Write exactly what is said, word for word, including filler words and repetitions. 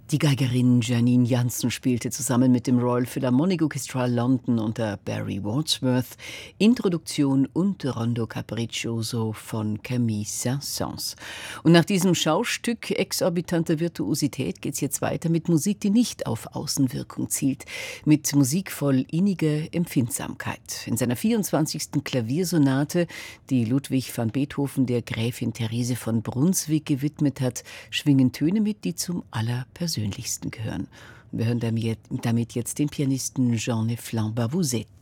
Die Geigerin Janine Jansen spielte zusammen mit dem Royal Philharmonic Orchestra London unter Barry Wordsworth Introduktion und Rondo Capriccioso von Camille Saint-Saëns. Und nach diesem Schaustück exorbitanter Virtuosität geht's jetzt weiter mit Musik, die nicht auf Außenwirkung zielt, mit Musik voll inniger Empfindsamkeit. In seiner vierundzwanzigsten Klaviersonate, die Ludwig van Beethoven der Gräfin Therese von Brunswick gewidmet hat, schwingen Töne mit, die zum allerpersönlichsten gehören. Wir hören damit jetzt den Pianisten Jean-Eflin Bavouzet.